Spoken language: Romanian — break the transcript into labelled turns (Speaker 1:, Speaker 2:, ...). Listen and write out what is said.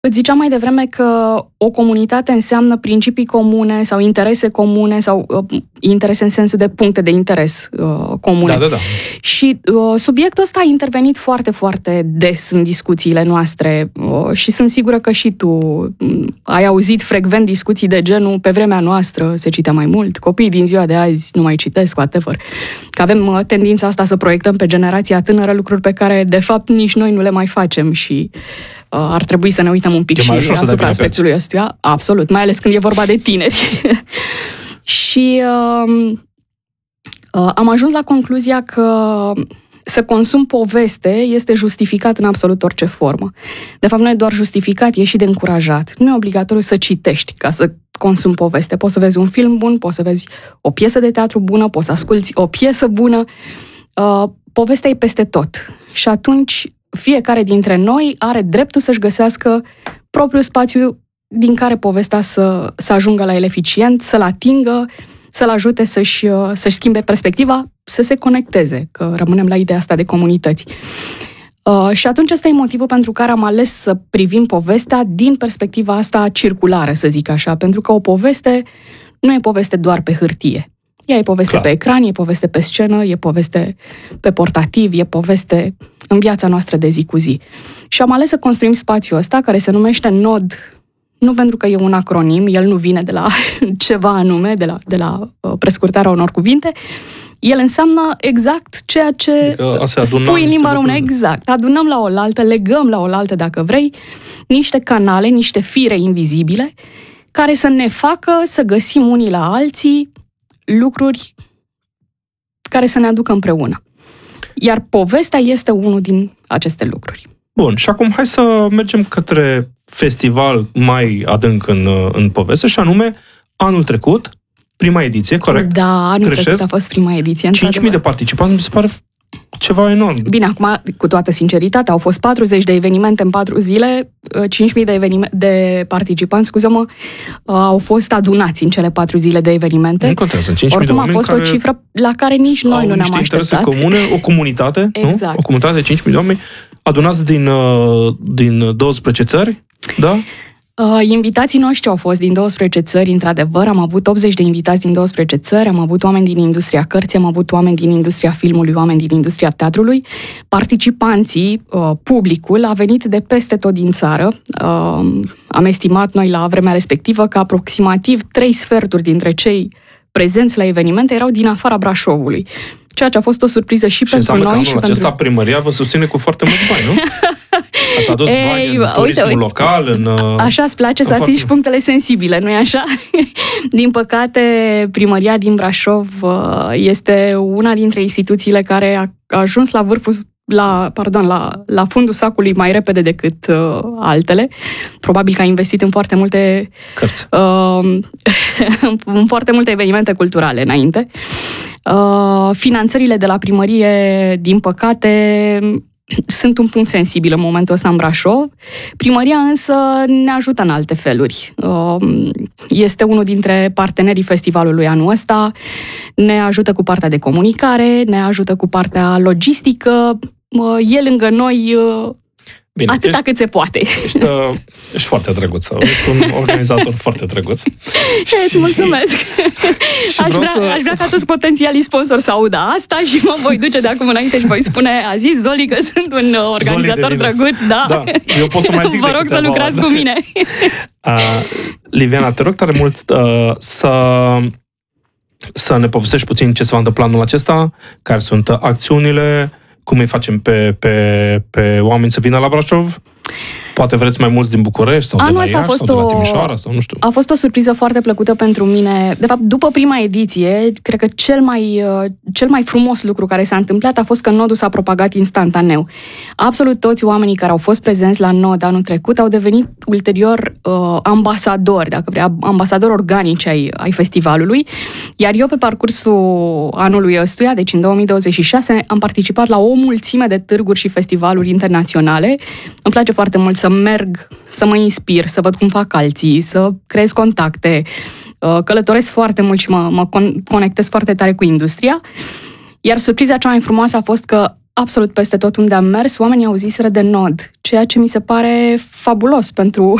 Speaker 1: Îți ziceam mai devreme că o comunitate înseamnă principii comune sau interese comune sau interese în sensul de puncte de interes comune.
Speaker 2: Da.
Speaker 1: Și subiectul ăsta a intervenit foarte, foarte des în discuțiile noastre și sunt sigură că și tu ai auzit frecvent discuții de genul pe vremea noastră se citea mai mult, copiii din ziua de azi nu mai citesc, whatever. Că avem tendința asta să proiectăm pe generația tânără lucruri pe care de fapt nici noi nu le mai facem și ar trebui să ne uităm un pic și asupra aspectului ăstuia. Absolut, mai ales când e vorba de tineri. Și am ajuns la concluzia că să consum poveste este justificat în absolut orice formă. De fapt, nu e doar justificat, e și de încurajat. Nu e obligatoriu să citești ca să consumi poveste. Poți să vezi un film bun, poți să vezi o piesă de teatru bună, poți să asculți o piesă bună. Povestea e peste tot. Și atunci fiecare dintre noi are dreptul să-și găsească propriul spațiu din care povestea să ajungă la el eficient, să-l atingă, să-l ajute să-și schimbe perspectiva, să se conecteze, că rămânem la ideea asta de comunități. Și atunci ăsta e motivul pentru care am ales să privim povestea din perspectiva asta circulară, să zic așa, pentru că o poveste nu e poveste doar pe hârtie. Ea e poveste pe ecran, e poveste pe scenă, e poveste pe portativ, e poveste în viața noastră de zi cu zi. Și am ales să construim spațiul ăsta, care se numește NOD, nu pentru că e un acronim, el nu vine de la ceva anume, de la prescurtarea unor cuvinte, el înseamnă exact ceea ce spui în limba română. Exact. Adunăm la oaltă, legăm la oaltă, dacă vrei, niște canale, niște fire invizibile, care să ne facă să găsim unii la alții lucruri care să ne aducă împreună. Iar povestea este unul din aceste lucruri.
Speaker 2: Bun, și acum hai să mergem către festival mai adânc în poveste, și anume anul trecut, prima ediție, corect?
Speaker 1: Da, anul trecut a fost prima ediție.
Speaker 2: 5.000 de participanți, mi se pare ceva enorm.
Speaker 1: Bine, acum, cu toată sinceritatea, au fost 40 de evenimente în 4 zile, 5.000 de participanți, scuză-mă, au fost adunați în cele 4 zile de evenimente.
Speaker 2: Nu contează, 5.000 de oameni.
Speaker 1: Oricum a fost o cifră la care nici noi nu ne-am așteptat.
Speaker 2: Comune, o comunitate,
Speaker 1: exact.
Speaker 2: Nu? O comunitate de 5.000 de oameni adunați din 12 țări, da?
Speaker 1: Invitații noștri au fost din 12 țări, într-adevăr, am avut 80 de invitați din 12 țări, am avut oameni din industria cărții, am avut oameni din industria filmului, oameni din industria teatrului. Participanții, publicul, a venit de peste tot din țară. Am estimat noi la vremea respectivă că aproximativ 3/4 dintre cei prezenți la evenimente erau din afara Brașovului. Ceea ce a fost o surpriză și pentru noi.
Speaker 2: Și înseamnă că anul acesta primăria vă susține cu foarte mulți bani, nu? Ați adus bani în turismul local,
Speaker 1: așa îți place să atingi punctele sensibile, nu-i așa? Din păcate, primăria din Brașov este una dintre instituțiile care a ajuns la vârful la fundul sacului mai repede decât altele. Probabil că a investit în foarte multe
Speaker 2: cărți.
Speaker 1: în foarte multe evenimente culturale înainte. Finanțările de la primărie, din păcate, sunt un punct sensibil în momentul ăsta în Brașov. Primăria însă ne ajută în alte feluri. Este unul dintre partenerii festivalului anul ăsta, ne ajută cu partea de comunicare, ne ajută cu partea logistică, e lângă noi. Bine, atâta cât se poate.
Speaker 2: Ești foarte drăguță. Ești un organizator foarte drăguț.
Speaker 1: Îți mulțumesc. Aș vrea ca toți potențialii sponsori să audă asta și mă voi duce de acum înainte și voi spune: a zis Zoli că sunt un organizator drăguț, da.
Speaker 2: Eu pot să mai zic.
Speaker 1: Vă rog să lucrați cu mine.
Speaker 2: Liviana, te rog tare mult să ne povestești puțin ce se va întâmpla anul acesta, care sunt acțiunile, cum îi facem pe oameni să vină la Brașov? Poate vreți mai mulți din București sau de la Iași sau de la Timișoara sau nu știu.
Speaker 1: A fost o surpriză foarte plăcută pentru mine. De fapt, după prima ediție, cred că cel mai frumos lucru care s-a întâmplat a fost că nodul s-a propagat instantaneu. Absolut toți oamenii care au fost prezenți la nod anul trecut au devenit ulterior ambasadori, dacă vrea, ambasadori organici ai festivalului. Iar eu, pe parcursul anului ăstuia, deci în 2026, am participat la o mulțime de târguri și festivaluri internaționale. Îmi place foarte mult să merg, să mă inspir, să văd cum fac alții, să creez contacte. Călătoresc foarte mult și mă conectez foarte tare cu industria. Iar surpriza cea mai frumoasă a fost că absolut peste tot unde am mers, oamenii au ziseră de Nod, ceea ce mi se pare fabulos pentru